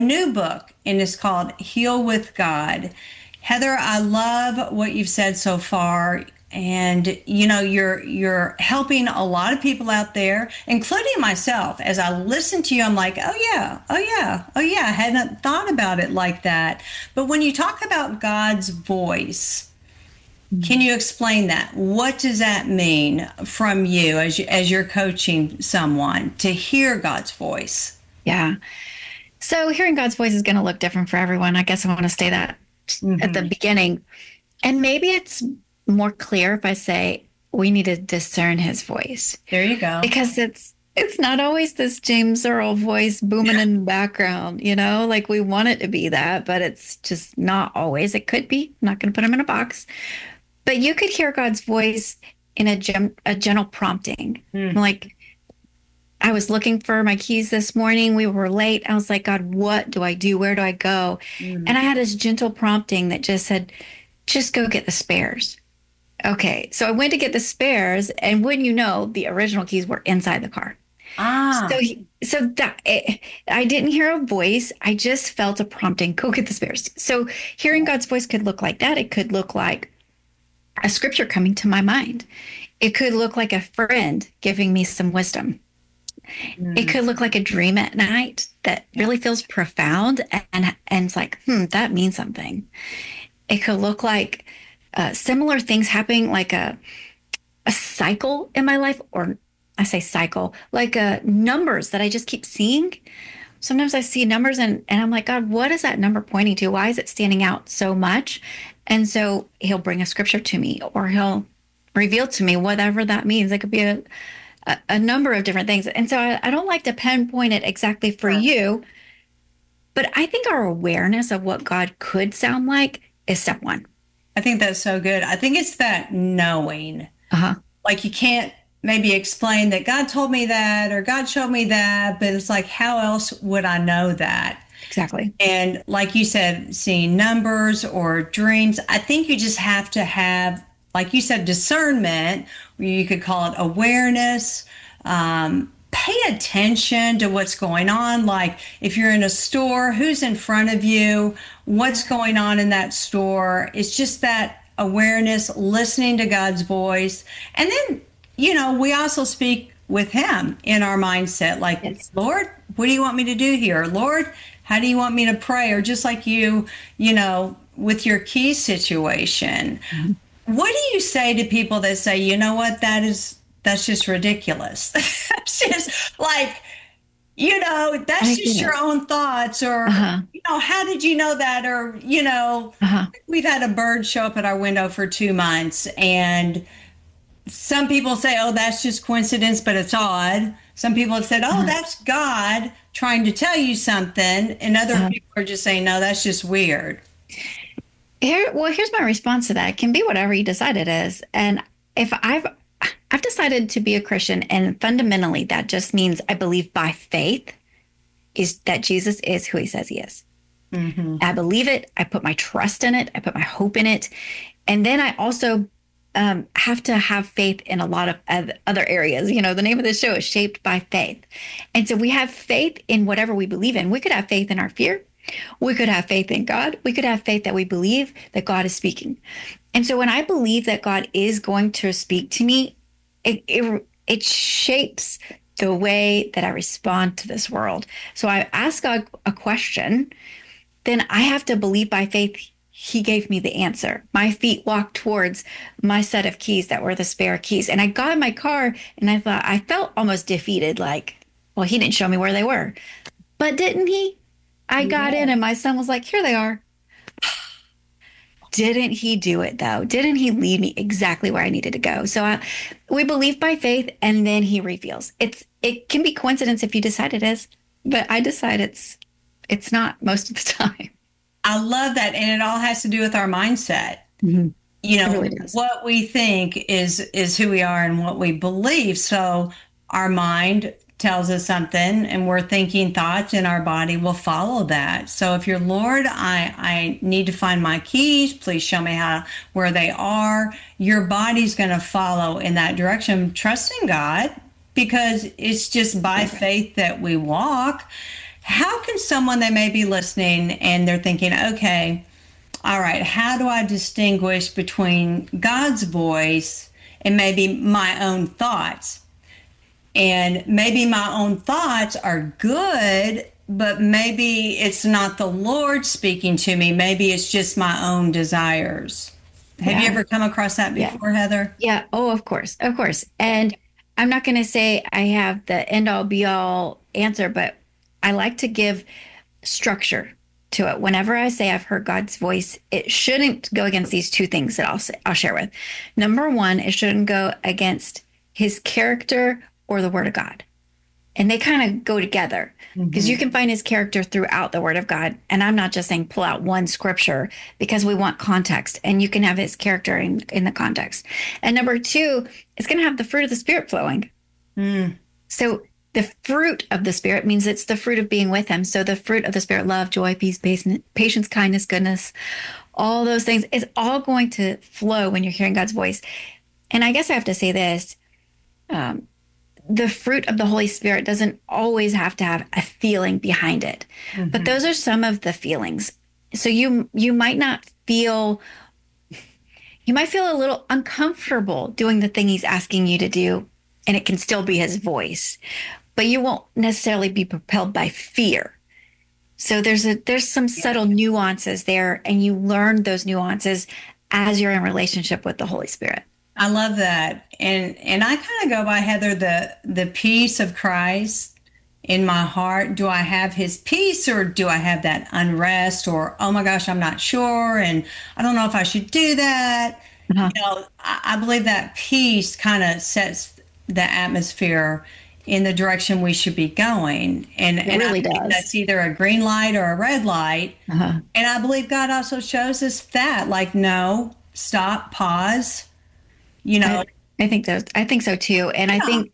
new book, and it's called Heal with God. Heather, I love what you've said so far. And you're helping a lot of people out there, including myself. As I listen to you, I'm like, oh yeah, oh yeah, oh yeah. I hadn't thought about it like that. But when you talk about God's voice, can you explain that? What does that mean from you as you're coaching someone to hear God's voice? Yeah. So hearing God's voice is going to look different for everyone. I guess I want to say that at the beginning. And maybe it's more clear if I say we need to discern his voice. There you go. Because it's not always this James Earl voice booming in the background, like we want it to be that, but it's just not always. It could be. I'm not going to put him in a box. But you could hear God's voice in a gentle prompting. Like, I was looking for my keys this morning. We were late. I was like, God, what do I do? Where do I go? And I had this gentle prompting that just said, just go get the spares. Okay. So I went to get the spares, and wouldn't you know, the original keys were inside the car. So that I didn't hear a voice. I just felt a prompting, go get the spares. So hearing God's voice could look like that. It could look like a scripture coming to my mind. It could look like a friend giving me some wisdom. It could look like a dream at night that really feels profound and it's like, that means something. It could look like similar things happening, like a cycle in my life, or I say cycle, like numbers that I just keep seeing. Sometimes I see numbers and I'm like, God, what is that number pointing to? Why is it standing out so much? And so he'll bring a scripture to me, or he'll reveal to me whatever that means. It could be a number of different things. And so I don't like to pinpoint it exactly for you, but I think our awareness of what God could sound like is step one. I think that's so good. I think it's that knowing. Like, you can't maybe explain that God told me that or God showed me that, but it's like, how else would I know that? Exactly. And like you said, seeing numbers or dreams, I think you just have to have, like you said, discernment. You could call it awareness. Pay attention to what's going on. Like, if you're in a store, who's in front of you, what's going on in that store. It's just that awareness, listening to God's voice. And then, we also speak with him in our mindset, like, yes. Lord, what do you want me to do here? Lord, how do you want me to pray? Or just like you with your key situation. What do you say to people that say, you know what, that's just ridiculous? That's just like, that's just your own thoughts, or, how did you know that? Or, we've had a bird show up at our window for 2 months, and some people say, oh, that's just coincidence, but it's odd. Some people have said, oh, that's God trying to tell you something. And other people are just saying, no, that's just weird. Here's my response to that. It can be whatever you decide it is. And if I've decided to be a Christian, and fundamentally that just means I believe by faith is that Jesus is who he says he is. I believe it. I put my trust in it. I put my hope in it. And then I also have to have faith in a lot of other areas. The name of this show is Shaped by Faith. And so we have faith in whatever we believe in. We could have faith in our fear. We could have faith in God. We could have faith that we believe that God is speaking. And so when I believe that God is going to speak to me, it shapes the way that I respond to this world. So I ask God a question, then I have to believe by faith he gave me the answer. My feet walked towards my set of keys that were the spare keys. And I got in my car and I felt almost defeated, like, well, he didn't show me where they were. But didn't he? I got in and my son was like, here they are. Didn't he do it though? Didn't he lead me exactly where I needed to go? So we believe by faith, and then he reveals. It can be coincidence if you decide it is, but I decide it's not most of the time. I love that. And it all has to do with our mindset. It really does. What we think is who we are and what we believe. So our mind tells us something and we're thinking thoughts, and our body will follow that. So if you're, Lord, I need to find my keys, please show me where they are, your body's going to follow in that direction, trusting God, because it's just by faith that we walk. How can someone, they may be listening and they're thinking, okay, all right, how do I distinguish between God's voice and maybe my own thoughts? And maybe my own thoughts are good, but maybe it's not the Lord speaking to me. Maybe it's just my own desires. Have you Yeah. ever come across that Yeah. before, Heather? Yeah. Oh, of course. Of course. And I'm not going to say I have the end all be all answer, but I like to give structure to it. Whenever I say I've heard God's voice, it shouldn't go against these two things that I'll share with. Number one, it shouldn't go against his character or the word of God. And they kind of go together because you can find his character throughout the word of God. And I'm not just saying pull out one scripture because we want context, and you can have his character in the context. And number two, it's going to have the fruit of the spirit flowing. So the fruit of the spirit means it's the fruit of being with him. So the fruit of the spirit, love, joy, peace, patience, kindness, goodness, all those things is all going to flow when you're hearing God's voice. And I guess I have to say this. The fruit of the Holy Spirit doesn't always have to have a feeling behind it, but those are some of the feelings. So you might not feel, you might feel a little uncomfortable doing the thing he's asking you to do, and it can still be his voice, but you won't necessarily be propelled by fear. So there's some subtle nuances there, and you learn those nuances as you're in relationship with the Holy Spirit. I love that. And I kind of go by, Heather, the peace of Christ in my heart. Do I have his peace, or do I have that unrest, or oh my gosh, I'm not sure and I don't know if I should do that? I believe that peace kind of sets the atmosphere in the direction we should be going. And really I think does. that's either a green light or a red light. And I believe God also shows us that, like, no, stop, pause. I think so too. And I think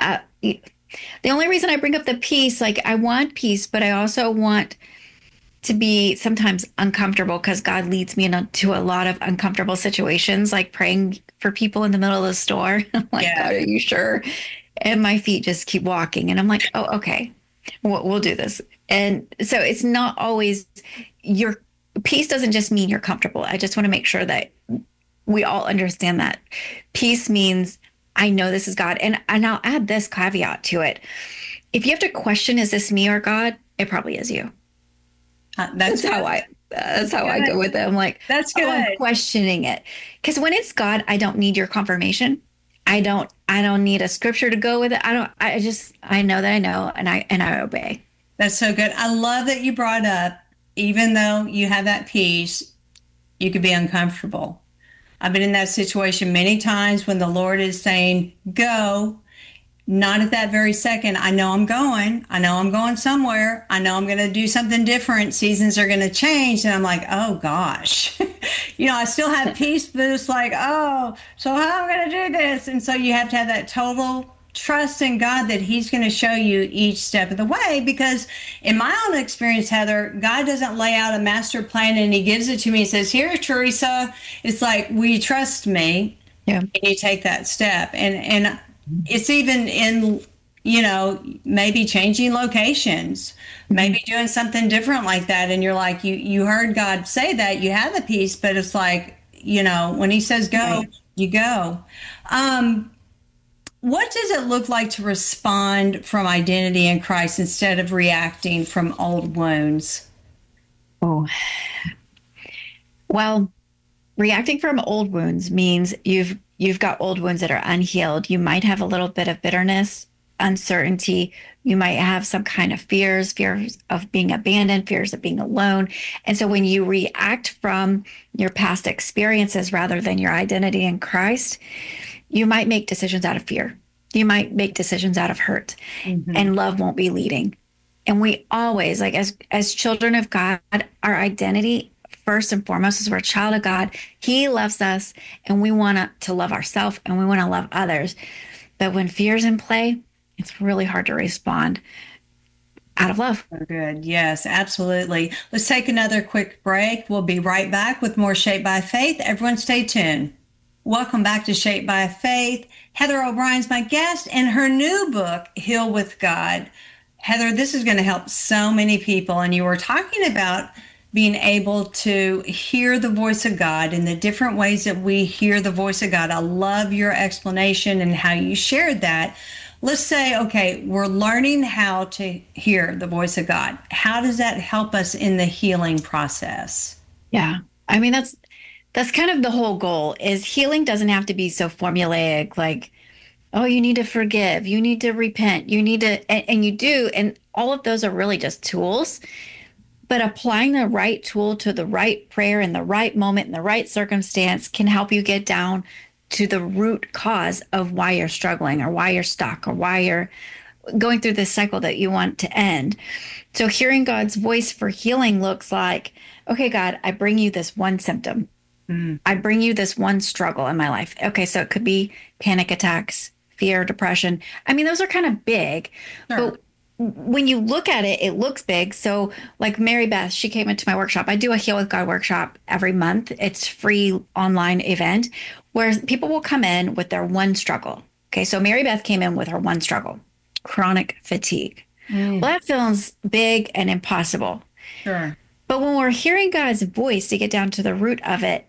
the only reason I bring up the peace, like I want peace, but I also want to be sometimes uncomfortable because God leads me into a lot of uncomfortable situations, like praying for people in the middle of the store. I'm like, Yeah. God, are you sure? And my feet just keep walking. And I'm like, oh, okay, we'll do this. And so it's not always your peace doesn't just mean you're comfortable. I just want to make sure that we all understand that peace means I know this is God. And I'll add this caveat to it. If you have to question, is this me or God? It probably is you. That's how I go with it. I'm like, That's oh, good. I'm questioning it. Because when it's God, I don't need your confirmation. I don't need a scripture to go with it. I know that I know, and I obey. That's so good. I love that you brought up, even though you have that peace, you could be uncomfortable. I've been in that situation many times when the Lord is saying, go, not at that very second. I know I'm going. I know I'm going somewhere. I know I'm going to do something different. Seasons are going to change. And I'm like, oh gosh, I still have peace, but it's like, oh, so how am I going to do this? And so you have to have that total trust in God that he's going to show you each step of the way. Because in my own experience, Heather, God doesn't lay out a master plan and he gives it to me and says, here, Teresa, it's like, will you trust me? Yeah. And you take that step. And it's even in, maybe changing locations, maybe doing something different like that. And you're like, you heard God say that, you have the peace, but it's like, when he says go, Right. you go. What does it look like to respond from identity in Christ instead of reacting from old wounds? Oh, well, reacting from old wounds means you've got old wounds that are unhealed. You might have a little bit of bitterness, uncertainty. You might have some kind of fears of being abandoned, fears of being alone. And so when you react from your past experiences rather than your identity in Christ, you might make decisions out of fear. You might make decisions out of hurt, and love won't be leading. And we always, like as children of God, our identity first and foremost is we're a child of God. He loves us, and we want to love ourselves, and we want to love others. But when fear's in play, it's really hard to respond out of love. So good. Yes, absolutely. Let's take another quick break. We'll be right back with more Shaped by Faith. Everyone stay tuned. Welcome back to Shaped by Faith. Heather O'Brien's my guest, and her new book, Heal with God. Heather, this is going to help so many people. And you were talking about being able to hear the voice of God in the different ways that we hear the voice of God. I love your explanation and how you shared that. Let's say, okay, we're learning how to hear the voice of God. How does that help us in the healing process? Yeah. I mean, that's kind of the whole goal is healing doesn't have to be so formulaic, like, oh, you need to forgive, you need to repent, you need to, and you do. And all of those are really just tools. But applying the right tool to the right prayer in the right moment in the right circumstance can help you get down to the root cause of why you're struggling or why you're stuck or why you're going through this cycle that you want to end. So hearing God's voice for healing looks like, okay, God, I bring you this one symptom. I bring you this one struggle in my life. Okay, so it could be panic attacks, fear, depression. I mean, those are kind of big, Sure. but when you look at it, it looks big. So, like Mary Beth, she came into my workshop. I do a Heal with God workshop every month. It's free online event where people will come in with their one struggle. Okay, so Mary Beth came in with her one struggle, chronic fatigue. Well, that feels big and impossible. Sure. But when we're hearing God's voice to get down to the root of it,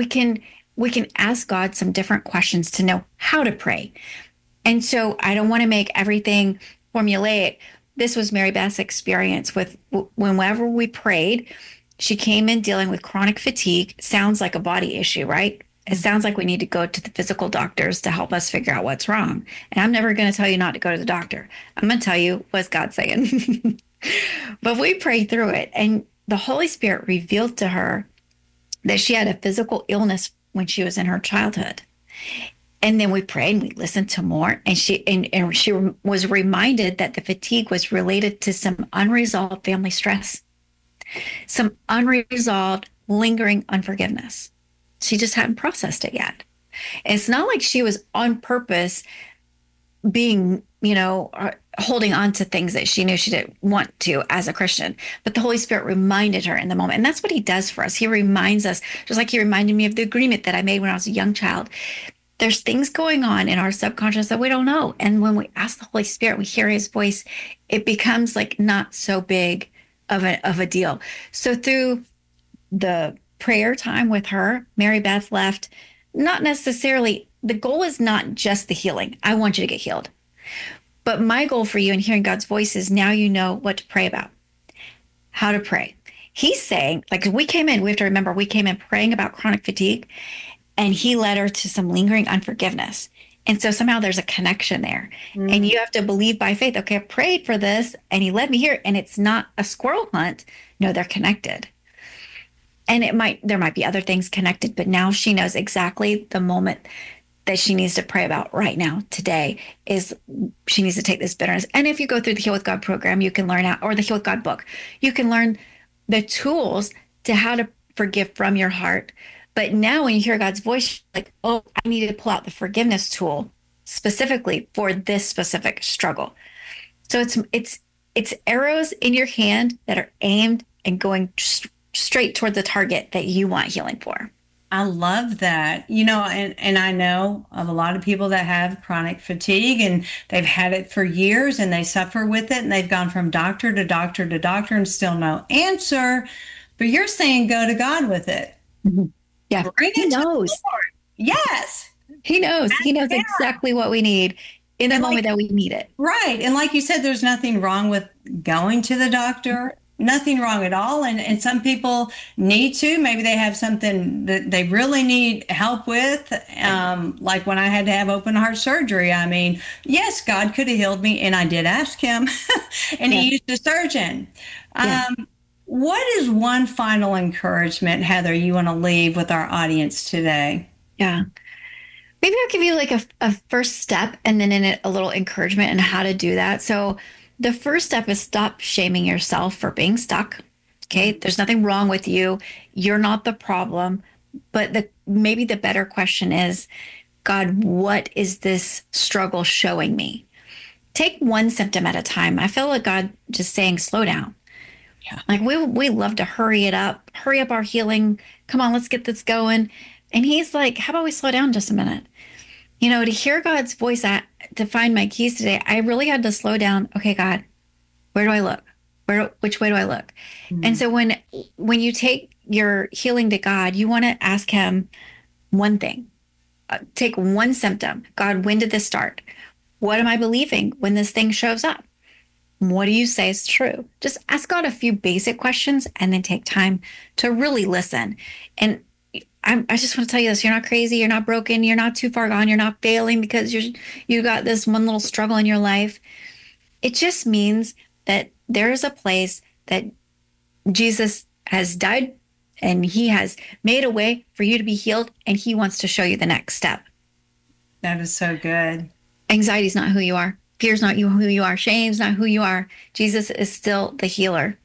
we can ask God some different questions to know how to pray. And so I don't want to make everything formulaic. This was Mary Beth's experience with whenever we prayed, she came in dealing with chronic fatigue. Sounds like a body issue, right? It sounds like we need to go to the physical doctors to help us figure out what's wrong. And I'm never going to tell you not to go to the doctor. I'm going to tell you what's God saying. But we prayed through it, and the Holy Spirit revealed to her that she had a physical illness when she was in her childhood. And then we prayed and we listened to more. And she was reminded that the fatigue was related to some unresolved family stress, some unresolved lingering unforgiveness. She just hadn't processed it yet. And it's not like she was on purpose being, holding on to things that she knew she didn't want to as a Christian. But the Holy Spirit reminded her in the moment. And that's what he does for us. He reminds us, just like he reminded me of the agreement that I made when I was a young child. There's things going on in our subconscious that we don't know. And when we ask the Holy Spirit, we hear his voice, it becomes like not so big of a deal. So through the prayer time with her, Mary Beth left, not necessarily, the goal is not just the healing. I want you to get healed. But my goal for you in hearing God's voice is now you know what to pray about, how to pray. He's saying, like we have to remember, we came in praying about chronic fatigue, and he led her to some lingering unforgiveness. And so somehow there's a connection there. And you have to believe by faith, okay, I prayed for this and he led me here. And it's not a squirrel hunt. No, they're connected. And there might be other things connected, but now she knows exactly the moment that she needs to pray about right now, today, is she needs to take this bitterness. And if you go through the Heal with God program, you can learn how, or the Heal with God book, you can learn the tools to how to forgive from your heart. But now when you hear God's voice, you're like, oh, I need to pull out the forgiveness tool specifically for this specific struggle. So it's arrows in your hand that are aimed and going straight toward the target that you want healing for. I love that. And I know of a lot of people that have chronic fatigue and they've had it for years and they suffer with it and they've gone from doctor to doctor to doctor and still no answer. But you're saying go to God with it. Mm-hmm. Yeah. Bring he it to knows. the Lord. Yes. He knows. He knows exactly what we need in the moment that we need it. Right. And like you said, there's nothing wrong with going to the doctor. Nothing wrong at all. And some people need to. Maybe they have something that they really need help with. Like when I had to have open heart surgery. I mean, yes, God could have healed me. And I did ask him. And he used a surgeon. What is one final encouragement, Heather, you want to leave with our audience today? Yeah. Maybe I'll give you like a first step and then in it a little encouragement on how to do that. So the first step is stop shaming yourself for being stuck. Okay. There's nothing wrong with you. You're not the problem. But maybe the better question is, God, what is this struggle showing me? Take one symptom at a time. I feel like God just saying, slow down. Yeah. Like we love to hurry up our healing. Come on, let's get this going. And he's like, how about we slow down just a minute? To hear God's voice, to find my keys today, I really had to slow down. Okay, God, Where do I look? Which way do I look? Mm-hmm. And so when you take your healing to God, you want to ask him one thing. Take one symptom. God, when did this start? What am I believing when this thing shows up? What do you say is true? Just ask God a few basic questions and then take time to really listen. And I just want to tell you this. You're not crazy. You're not broken. You're not too far gone. You're not failing because you got this one little struggle in your life. It just means that there is a place that Jesus has died and he has made a way for you to be healed, and he wants to show you the next step. That is so good. Anxiety is not who you are. Fear is not who you are. Shame is not who you are. Jesus is still the healer.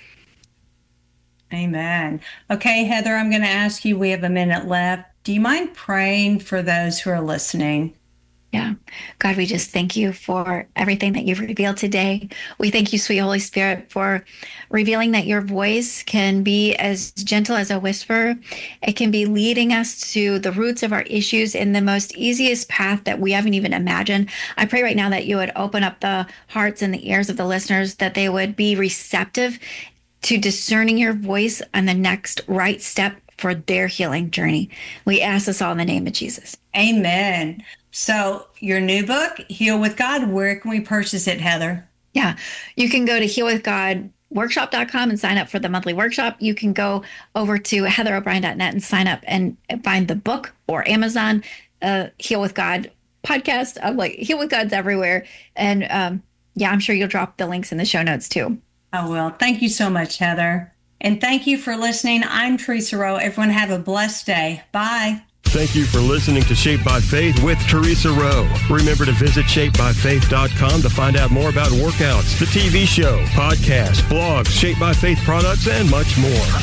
Amen. Okay, Heather, I'm going to ask you, we have a minute left. Do you mind praying for those who are listening? Yeah. God, we just thank you for everything that you've revealed today. We thank you, sweet Holy Spirit, for revealing that your voice can be as gentle as a whisper. It can be leading us to the roots of our issues in the most easiest path that we haven't even imagined. I pray right now that you would open up the hearts and the ears of the listeners, that they would be receptive to discerning your voice and the next right step for their healing journey. We ask this all in the name of Jesus. Amen. So your new book, Heal with God, where can we purchase it, Heather? Yeah, you can go to healwithgodworkshop.com and sign up for the monthly workshop. You can go over to heatherobrien.net and sign up and find the book, or Amazon, Heal with God podcast. I'm like, Heal with God's everywhere. And I'm sure you'll drop the links in the show notes too. I will. Thank you so much, Heather. And thank you for listening. I'm Teresa Rowe. Everyone have a blessed day. Bye. Thank you for listening to Shaped by Faith with Teresa Rowe. Remember to visit shapedbyfaith.com to find out more about workouts, the TV show, podcasts, blogs, Shaped by Faith products, and much more.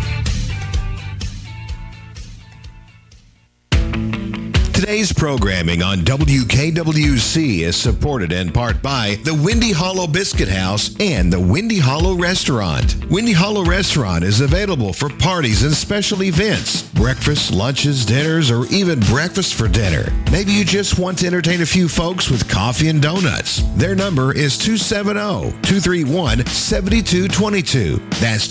Today's programming on WKWC is supported in part by the Windy Hollow Biscuit House and the Windy Hollow Restaurant. Windy Hollow Restaurant is available for parties and special events, breakfast, lunches, dinners, or even breakfast for dinner. Maybe you just want to entertain a few folks with coffee and donuts. Their number is 270-231-7222. That's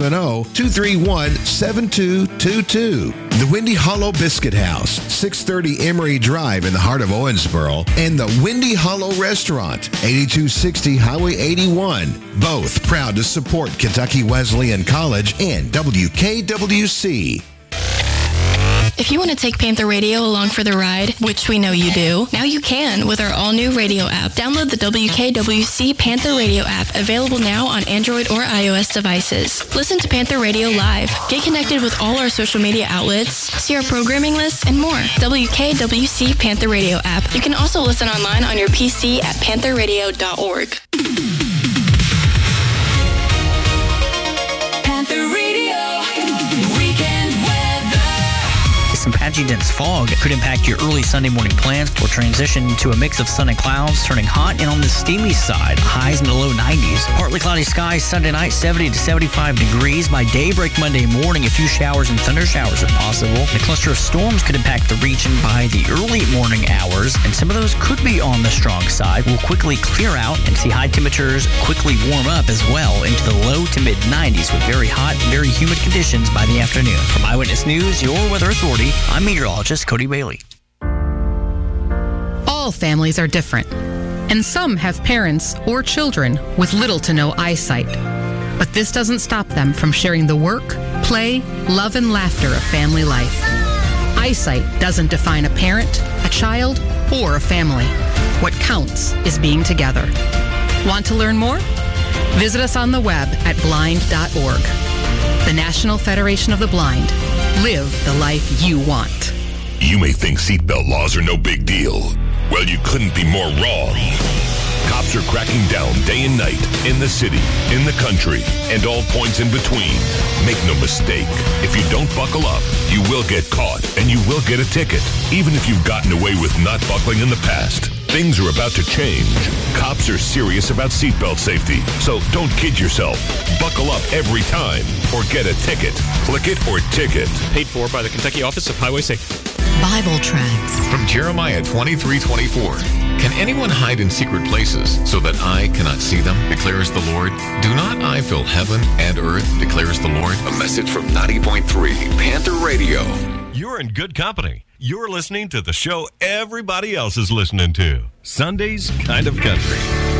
270-231-7222. The Windy Hollow Biscuit House, 630 Emory Drive in the heart of Owensboro, and the Windy Hollow Restaurant, 8260 Highway 81. Both proud to support Kentucky Wesleyan College and WKWC. If you want to take Panther Radio along for the ride, which we know you do, now you can with our all-new radio app. Download the WKWC Panther Radio app, available now on Android or iOS devices. Listen to Panther Radio live. Get connected with all our social media outlets, see our programming lists, and more. WKWC Panther Radio app. You can also listen online on your PC at pantherradio.org. Panther Radio. Some patchy dense fog could impact your early Sunday morning plans or transition to a mix of sun and clouds, turning hot and on the steamy side. Highs in the low 90s. Partly cloudy skies Sunday night, 70 to 75 degrees. By daybreak Monday morning, a few showers and thunder showers are possible. And a cluster of storms could impact the region by the early morning hours, and some of those could be on the strong side. We'll quickly clear out and see high temperatures quickly warm up as well into the low to mid 90s with very hot, very humid conditions by the afternoon. From Eyewitness News, your weather authority, I'm meteorologist Cody Bailey. All families are different, and some have parents or children with little to no eyesight. But this doesn't stop them from sharing the work, play, love, and laughter of family life. Eyesight doesn't define a parent, a child, or a family. What counts is being together. Want to learn more? Visit us on the web at blind.org. The National Federation of the Blind. Live the life you want. You may think seatbelt laws are no big deal. Well, you couldn't be more wrong. Cops are cracking down day and night in the city, in the country, and all points in between. Make no mistake, if you don't buckle up, you will get caught and you will get a ticket, even if you've gotten away with not buckling in the past. Things are about to change. Cops are serious about seatbelt safety, so don't kid yourself. Buckle up every time or get a ticket. Click it or ticket. Paid for by the Kentucky Office of Highway Safety. Bible Tracts. From Jeremiah 23:24. Can anyone hide in secret places so that I cannot see them, declares the Lord? Do not I fill heaven and earth, declares the Lord? A message from 90.3 Panther Radio. You're in good company. You're listening to the show everybody else is listening to. Sunday's Kind of Country.